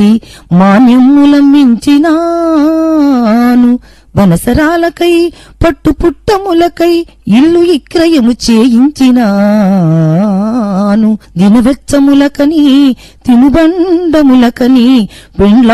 తెచ్చి మాన్యములమ్మించినాను. వనసరాలకై పట్టు పుట్టములకై ఇల్లు ఇక్రయము చేయించినాను. దినవెచ్చములకని తినుబండములకని